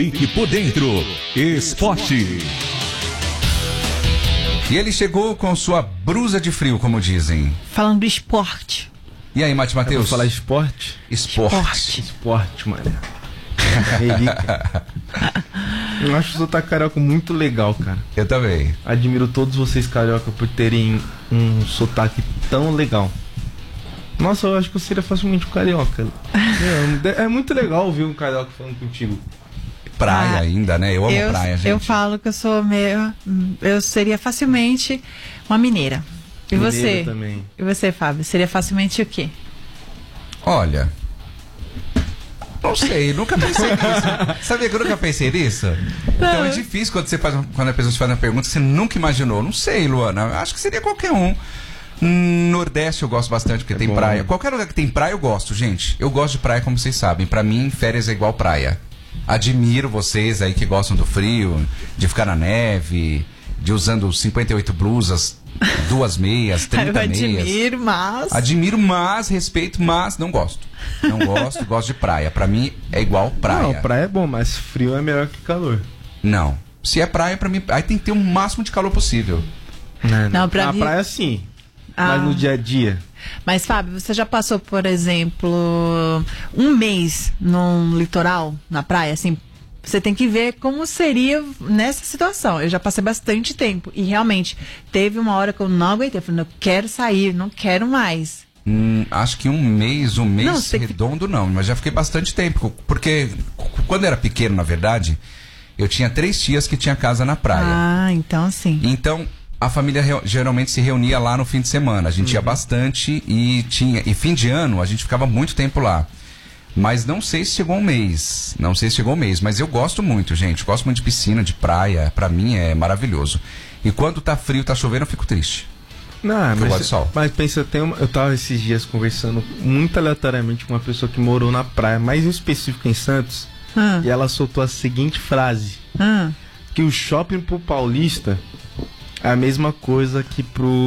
Fique por dentro. Esporte. E ele chegou com sua blusa de frio, como dizem. Falando do esporte. E aí, Mate Matheus? Vamos falar esporte? Esporte, mano. Eu acho o sotaque carioca muito legal, cara. Eu também. Admiro todos vocês carioca por terem um sotaque tão legal. Nossa, eu acho que eu seria facilmente um carioca. É muito legal ouvir um carioca falando contigo. Praia ainda, né? Eu amo praia, gente. Eu falo que eu sou meio... Eu seria facilmente uma mineira. E Mineiro você? Também. E você, Fábio? Seria facilmente o quê? Olha... Não sei, nunca pensei nisso. Sabia que eu nunca pensei nisso? Então é difícil quando a pessoa te faz uma pergunta que você nunca imaginou. Não sei, Luana. Acho que seria qualquer um. Nordeste eu gosto bastante, porque tem bom. praia. Qualquer lugar que tem praia eu gosto, gente. Eu gosto de praia, como vocês sabem. Pra mim, férias é igual praia. Admiro vocês aí que gostam do frio, de ficar na neve, de usando 58 blusas, 2 meias, 30 meias. Admiro, mas respeito, mas não gosto. Não gosto, gosto de praia. Pra mim é igual praia. Não, praia é bom, mas frio é melhor que calor. Não. Se é praia, pra mim, aí tem que ter o máximo de calor possível. Não, pra mim... praia sim. Mas no dia a dia. Mas, Fábio, você já passou, por exemplo, um mês num litoral, na praia, assim? Você tem que ver como seria nessa situação. Eu já passei bastante tempo. E realmente, teve uma hora que eu não aguentei. Eu falei, não quero sair, não quero mais. Acho que um mês redondo não. Mas já fiquei bastante tempo. Porque quando eu era pequeno, na verdade, eu tinha 3 tias que tinham casa na praia. Ah, então sim. Então, a família geralmente se reunia lá no fim de semana. A gente ia bastante e fim de ano a gente ficava muito tempo lá. Mas não sei se chegou um mês. Não sei se chegou um mês. Mas eu gosto muito, gente. Gosto muito de piscina, de praia. Pra mim é maravilhoso. E quando tá frio, tá chovendo, eu fico triste. Não, eu gosto de sol. Mas pensa, eu tava esses dias conversando muito aleatoriamente com uma pessoa que morou na praia, mais em específico em Santos. E ela soltou a seguinte frase. Que o shopping pro paulista é a mesma coisa que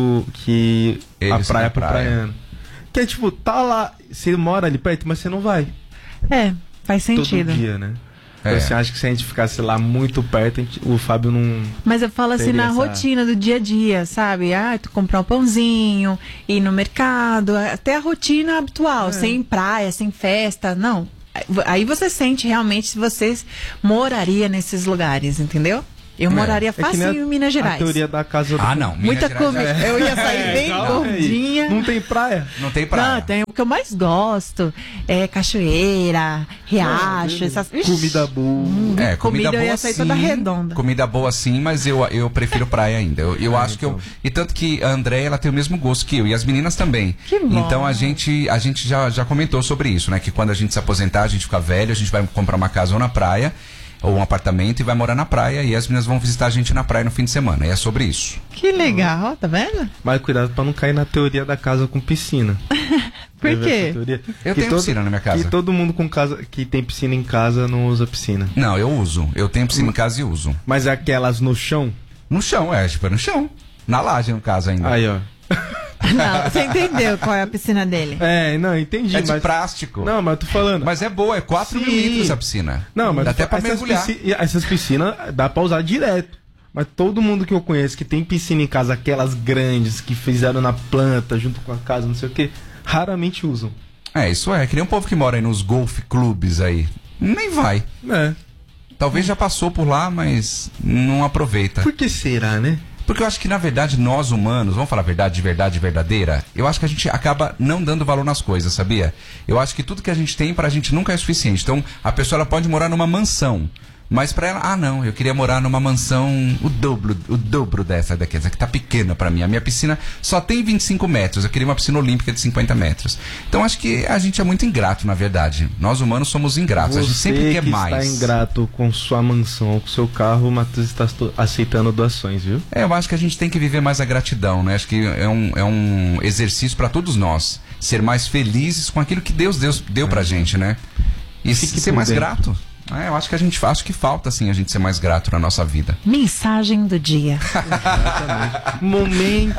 a praia pro praiano. Que é tipo, tá lá, você mora ali perto, mas você não vai. Faz sentido. Todo dia, né? Você acha que se a gente ficasse lá muito perto, o Fábio não... Mas eu falo assim, na rotina do dia a dia, sabe? Tu comprar um pãozinho, ir no mercado, até a rotina habitual, sem praia, sem festa, não. Aí você sente realmente se você moraria nesses lugares, entendeu? Eu moraria facinho em Minas Gerais. A teoria da casa... não. Muita comida. Eu ia sair bem gordinha. Não tem praia? Não tem praia. Não, tem o que eu mais gosto. É cachoeira, riacho, essas... Comida boa. Comida boa eu ia sair toda redonda. Comida boa sim, mas eu prefiro praia ainda. Eu acho que E tanto que a Andréia, ela tem o mesmo gosto que eu. E as meninas também. Que bom. Então a gente já comentou sobre isso, né? Que quando a gente se aposentar, a gente ficar velho, a gente vai comprar uma casa ou na praia, ou um apartamento, e vai morar na praia, e as meninas vão visitar a gente na praia no fim de semana. E é sobre isso. Que legal, tá vendo? Mas cuidado pra não cair na teoria da casa com piscina. Por quê? Eu tenho piscina na minha casa. Que todo mundo que tem piscina em casa não usa piscina. Não, eu uso. Eu tenho piscina em casa e uso. Mas é aquelas no chão? No chão, tipo, no chão. Na laje, no caso, ainda. Aí, ó. Não, você entendeu qual é a piscina dele? Não, entendi. É de plástico. Não, mas eu tô falando. Mas é boa, é 4 mil litros a piscina. Não, mas dá até pra mergulhar. Essas piscinas dá pra usar direto. Mas todo mundo que eu conheço que tem piscina em casa, aquelas grandes que fizeram na planta, junto com a casa, não sei o que, raramente usam. Isso é. Que nem um povo que mora aí nos golf clubes aí. Nem vai. Talvez já passou por lá, mas não aproveita. Por que será, né? Porque eu acho que, na verdade, nós humanos, vamos falar a verdade verdadeira, eu acho que a gente acaba não dando valor nas coisas, sabia? Eu acho que tudo que a gente tem pra gente nunca é suficiente. Então, a pessoa ela pode morar numa mansão, mas pra ela, não, eu queria morar numa mansão o dobro dessa daqui, essa que tá pequena pra mim. A minha piscina só tem 25 metros, eu queria uma piscina olímpica de 50 metros. Então, acho que a gente é muito ingrato, na verdade. Nós humanos somos ingratos, a gente sempre quer mais. Você está ingrato com sua mansão ou com seu carro, o Matheus está aceitando doações, viu? Eu acho que a gente tem que viver mais a gratidão, né? Acho que é um exercício pra todos nós. Ser mais felizes com aquilo que Deus deu pra gente, né? E ser mais grato. Eu acho que falta, assim, a gente ser mais grato na nossa vida. Mensagem do dia. Exatamente. Momento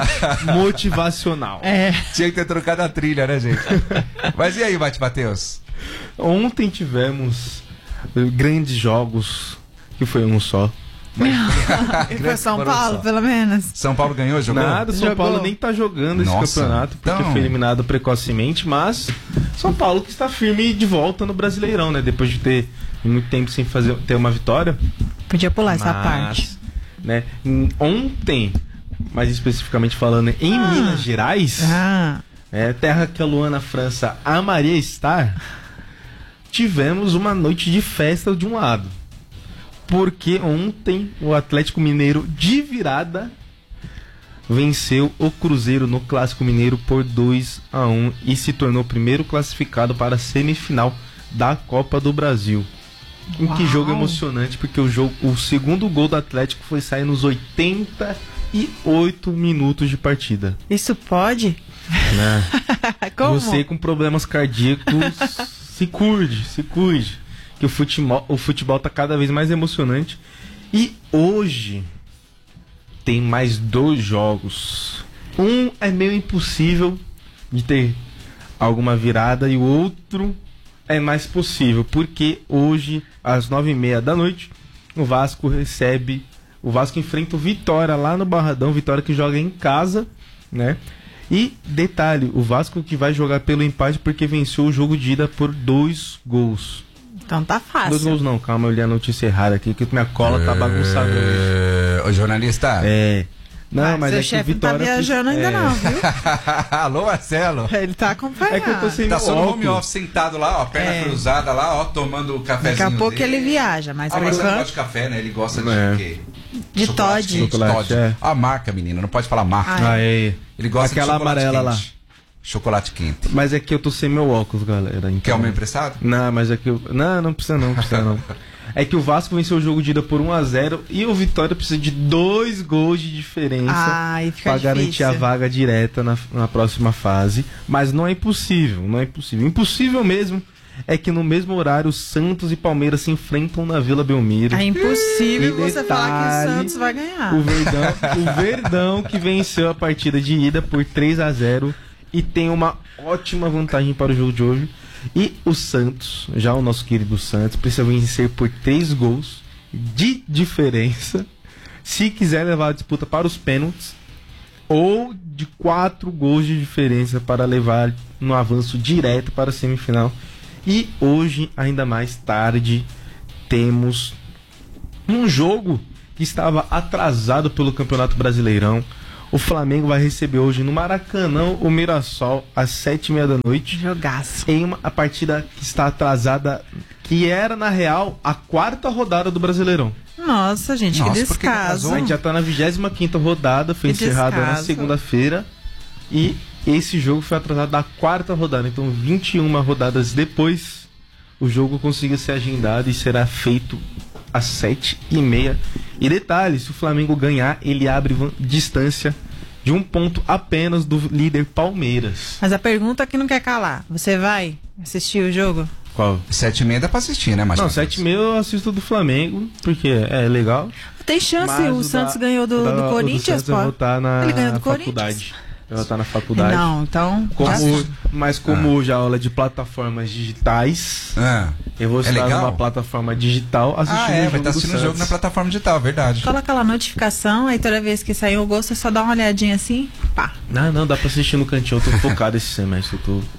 motivacional. Tinha que ter trocado a trilha, né, gente? Mas e aí, Matheus? Ontem tivemos grandes jogos, que foi um só. Foi São Paulo, pelo menos. São Paulo ganhou, jogou? Nada, São Paulo nem tá jogando esse campeonato, porque foi eliminado precocemente, mas São Paulo que está firme de volta no Brasileirão, né? Depois de ter muito tempo sem ter uma vitória. Podia pular essa parte. Né? Ontem, mais especificamente falando, em Minas Gerais, terra que a Luana França amaria estar, tivemos uma noite de festa de um lado. Porque ontem o Atlético Mineiro de virada venceu o Cruzeiro no Clássico Mineiro por 2-1 e se tornou o primeiro classificado para a semifinal da Copa do Brasil. Em que jogo emocionante, porque o segundo gol do Atlético foi sair nos 88 minutos de partida. Isso pode? Né? Como? Você com problemas cardíacos, se cuide. Que o futebol tá cada vez mais emocionante. E hoje tem mais 2 jogos. Um é meio impossível de ter alguma virada e o outro é mais possível, porque hoje às 9h30 da noite o Vasco enfrenta o Vitória lá no Barradão. Vitória que joga em casa, né? E detalhe, o Vasco que vai jogar pelo empate porque venceu o jogo de ida por 2 gols. Então tá fácil. 2 gols não, calma, eu li a notícia errada aqui, que minha cola tá bagunçada hoje. O jornalista? Não, mas é que o Vitória... não tá viajando ainda não, viu? Alô, Marcelo. Ele tá acompanhando. É que eu tô sem tá só no óculos. home office, sentado lá, ó, perna cruzada lá, ó, tomando o cafezinho Daqui a pouco dele. ele viaja, mas... Mas você não gosta de café, né? Ele gosta de quê? De Toddy. Chocolate. A marca, menina, não pode falar marca. Ele gosta aquela de chocolate amarela quente. lá. Chocolate quente. Mas é que eu tô sem meu óculos, galera. Então... Quer o meu emprestado? Não, mas é que eu... Não precisa não. É que o Vasco venceu o jogo de ida por 1-0 e o Vitória precisa de 2 gols de diferença para garantir a vaga direta na próxima fase. Mas não é impossível, Impossível mesmo é que no mesmo horário o Santos e Palmeiras se enfrentam na Vila Belmiro. É impossível você falar que o Santos vai ganhar. O Verdão que venceu a partida de ida por 3-0 e tem uma ótima vantagem para o jogo de hoje. E o Santos, já o nosso querido Santos, precisa vencer por 3 gols de diferença se quiser levar a disputa para os pênaltis, ou de 4 gols de diferença para levar no avanço direto para a semifinal. E hoje, ainda mais tarde, temos um jogo que estava atrasado pelo Campeonato Brasileirão. O Flamengo vai receber hoje no Maracanã o Mirassol às 7h30 da noite. Jogaço. Em uma partida que está atrasada, que era, na real, a 4ª rodada do Brasileirão. Nossa, gente, que descaso. A gente já está na 25ª rodada, foi encerrada na segunda-feira. E esse jogo foi atrasado da 4ª rodada. Então, 21 rodadas depois, o jogo conseguiu ser agendado e será feito às 7h30. E detalhe, se o Flamengo ganhar, ele abre distância de 1 ponto apenas do líder Palmeiras. Mas a pergunta que não quer calar, você vai assistir o jogo? Qual? 7h30 dá pra assistir, né? Não, 7h30 eu assisto do Flamengo, porque é legal. Tem chance, o Santos ganhou do Corinthians, pô. Ele ganhou do Corinthians. Eu vou estar na faculdade. Não, então... Mas como hoje a aula é de plataformas digitais, eu vou estar numa plataforma digital assistindo o jogo. Vai estar assistindo o jogo na plataforma digital, verdade. Coloca aquela notificação, aí toda vez que sair o gol, você só dá uma olhadinha assim, pá. Não, dá pra assistir no cantinho. Eu tô focado esse semestre,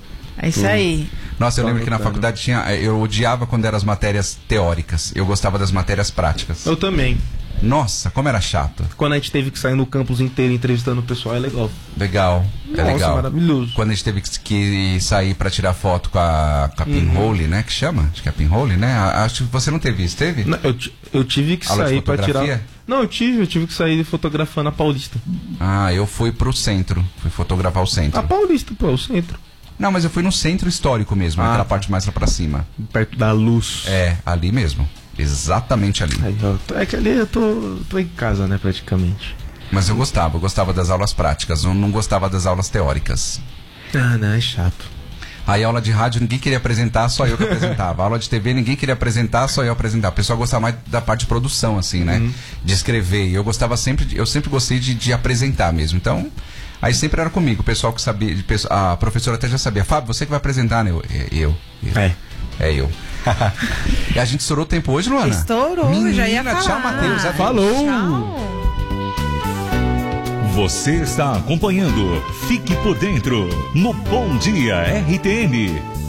É isso aí. Nossa, eu lembro que na faculdade eu odiava quando eram as matérias teóricas. Eu gostava das matérias práticas. Eu também. Nossa, como era chato. Quando a gente teve que sair no campus inteiro entrevistando o pessoal, é legal. Legal. Nossa, legal. Maravilhoso. Quando a gente teve que sair pra tirar foto com a Pinhole, né? Que chama? Acho que é a Pinhole, né? Acho que você não teve isso, teve? Não, eu tive que sair pra tirar... Não, eu tive que sair fotografando a Paulista. Eu fui pro centro. Fui fotografar o centro. A Paulista, pô, o centro. Não, mas eu fui no centro histórico mesmo, aquela parte mais lá pra cima. Perto da Luz. Ali mesmo. Exatamente ali. É que ali eu tô em casa, né, praticamente. Mas eu gostava das aulas práticas, eu não gostava das aulas teóricas. Não, é chato. Aí a aula de rádio ninguém queria apresentar, só eu que apresentava. A aula de TV ninguém queria apresentar, só eu apresentava. O pessoal gostava mais da parte de produção, assim, né? De escrever. E eu sempre gostei de apresentar mesmo. Então, aí sempre era comigo. O pessoal que sabia, a professora até já sabia. Fábio, você que vai apresentar, né? Eu. É eu. E a gente estourou o tempo hoje, Luana? Estourou, menina, já ia falar. Tchau, Matheus. Falou! Tchau. Você está acompanhando Fique por Dentro no Bom Dia RTN.